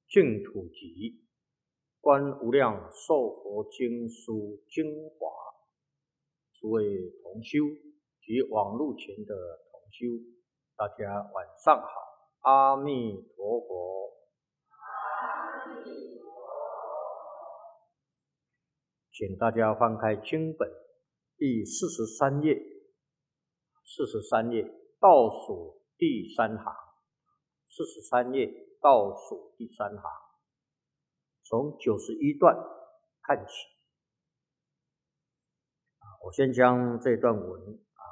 净土集观无量寿佛经书精华，诸位同修及网络前的同修，大家晚上好，阿弥陀佛。请大家翻开经本第43页，43页倒数第3行，43页倒数第3行，从91段看起。我先将这段文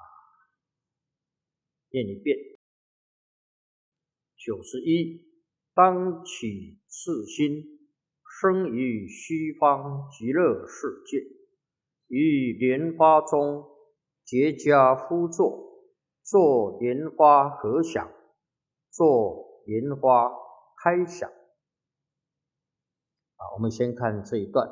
念一遍。91，当起次心，生于西方极乐世界，于莲花中结跏趺坐，作莲花合想，作莲花开想。我们先看这一段。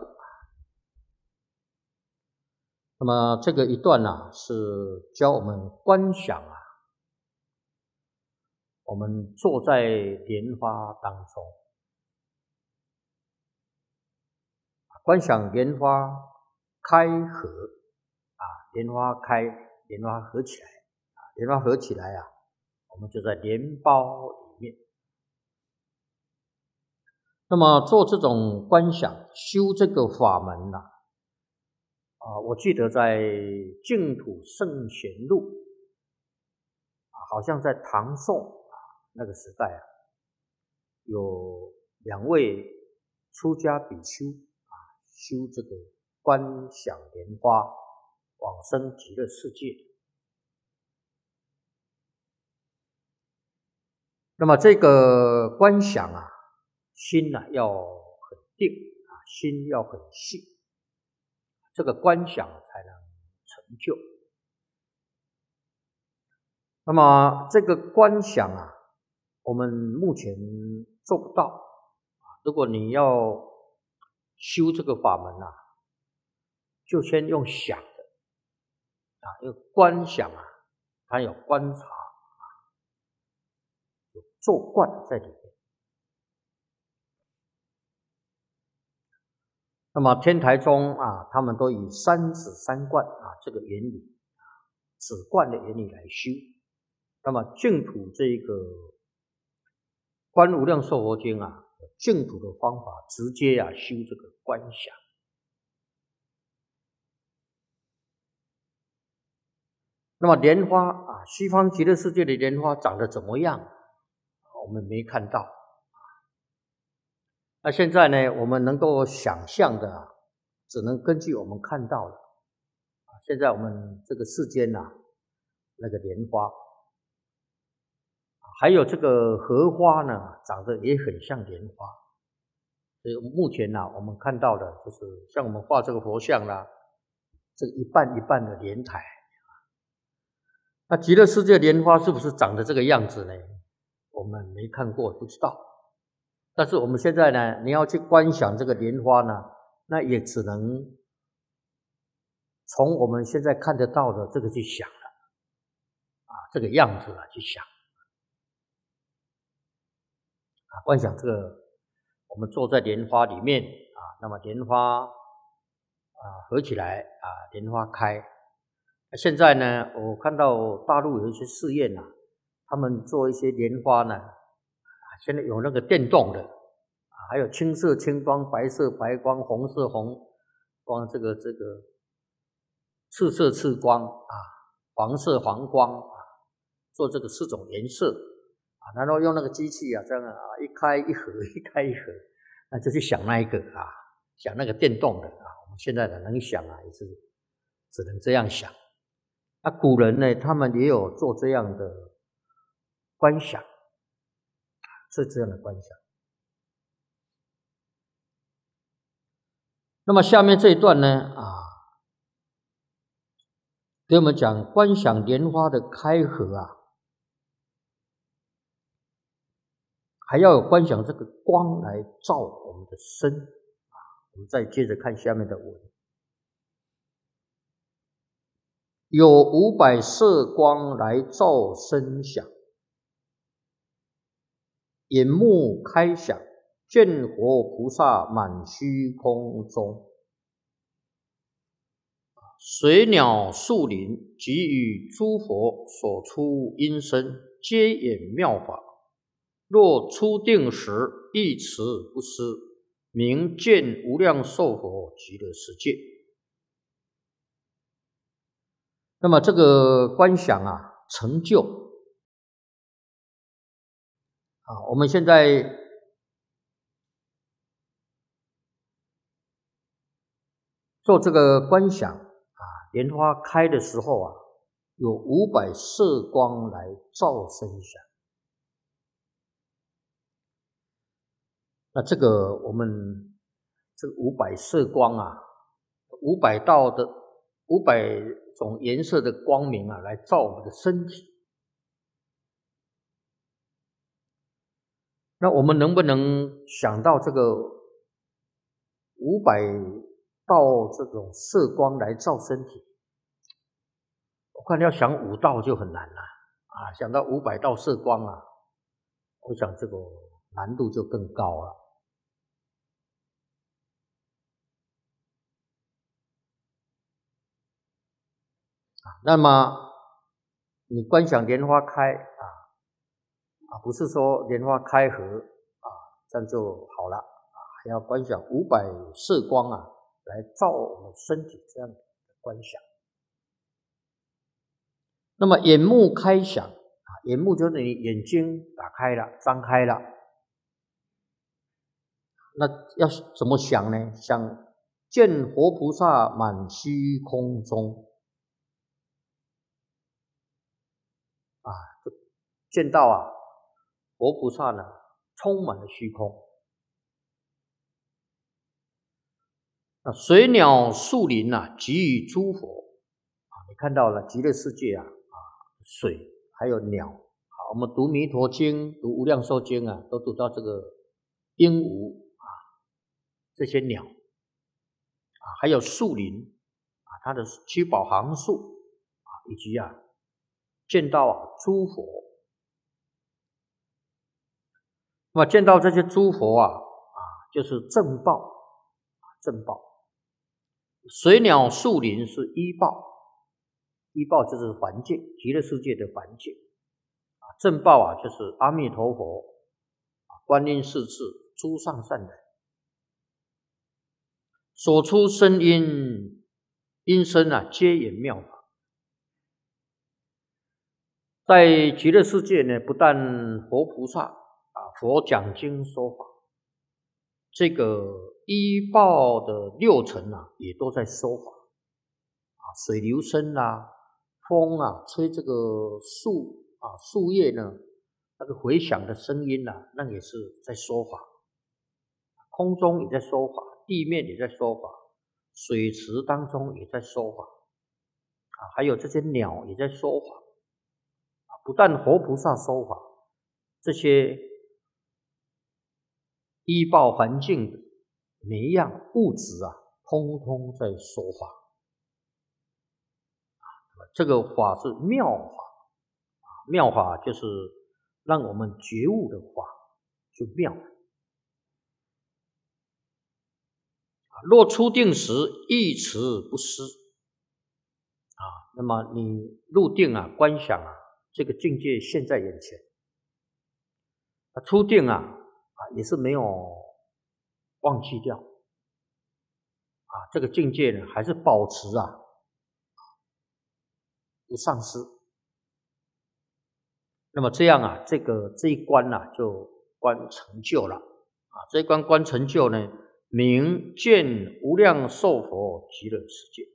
那么这个一段是教我们观想我们坐在莲花当中，观想莲花开合莲花开，莲花合起来莲花合起来我们就在莲苞里面。那么做这种观想，修这个法门我记得在净土圣贤录好像在唐宋那个时代有2位出家比丘修这个观想莲花往生极乐世界。那么这个观想心要很定心要很细，这个观想才能成就。那么这个观想我们目前做不到如果你要修这个法门就先用想的因为观想它有观察有做观在里面。那么天台宗他们都以三止三观这个原理止观的原理来修。那么净土这个观无量寿佛经净土的方法直接修这个观想。那么莲花西方极乐世界的莲花长得怎么样我们没看到那现在呢我们能够想象的只能根据我们看到的现在我们这个世间那个莲花还有这个荷花呢长得也很像莲花。所以目前我们看到的就是像我们画这个佛像这个一半一半的莲台。那极乐世界莲花是不是长得这个样子呢？我们没看过不知道。但是我们现在呢你要去观想这个莲花呢，那也只能从我们现在看得到的这个去想了这个样子去想观想这个我们坐在莲花里面那么莲花合起来莲花开。现在呢我看到大陆有一些试验他们做一些莲花呢现在有那个电动的还有青色青光，白色白光，红色红光，这个赤色赤光黄色黄光做这个4种颜色然后用那个机器这样一开一合一开一合，那就去想那一个想那个电动的我们现在能想也是只能这样想。那古人呢他们也有做这样的观想是这样的观想。那么下面这一段呢给我们讲观想莲花的开合还要有观想这个光来照我们的身我们再接着看下面的文。有500色光来照身想，眼目开想， 见佛菩萨满虚空中，水鸟树林及与诸佛所出音声，皆演妙法。若初定时，一持不失，名见无量寿佛极乐世界。那么这个观想啊，成就啊，我们现在做这个观想啊，莲花开的时候啊，有500色光来照身想。那这个我们这个500色光啊，500种颜色的光明啊，来照我们的身体。那我们能不能想到这个500道这种色光来照身体？我看要想5道就很难了啊！想到500道色光啊，我想这个难度就更高了。那么你观想莲花开不是说莲花开合这样就好了还要观想500色光来照我们身体，这样的观想。那么眼目开想眼目就是你眼睛打开了，张开了，那要怎么想呢？想见佛菩萨满虚空中就见到佛菩萨呢充满了虚空。那水鸟树林给予诸佛你看到了极乐世界水还有鸟我们读弥陀经、读无量寿经都读到这个鹦鹉这些鸟还有树林它的七宝行树以及见到诸佛。那么见到这些诸佛就是正报正报。水鸟树林是依报，依报就是环境，极乐世界的环境正报就是阿弥陀佛、观音世智、诸上善人所出声音，音声皆演妙法。在极乐世界呢，不但佛菩萨佛讲经说法，这个依报的6层也都在说法水流声风吹这个树叶呢，那个回响的声音那也是在说法。空中也在说法，地面也在说法，水池当中也在说法还有这些鸟也在说法不但佛菩萨说法，这些依报环境的每一样物质通通在说法这个法是妙法妙法就是让我们觉悟的法，就妙。若初定时，一持不失那么你入定观想这个境界现在眼前初定也是没有忘记掉这个境界呢还是保持不丧失。那么这样这一关就观成就了这一关观成就呢，名见无量寿佛极乐世界。